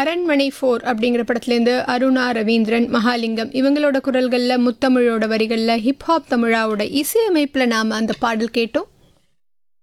அரண்மனை 4 அப்படிங்கிற படத்துலேருந்து அருணா ரவீந்திரன், மகாலிங்கம் இவங்களோட குரல்களில் முத்தமிழோட வரிகளில் ஹிப்ஹாப் தமிழாவோட இசையமைப்பில் நாம் அந்த பாடல் கேட்டோம்.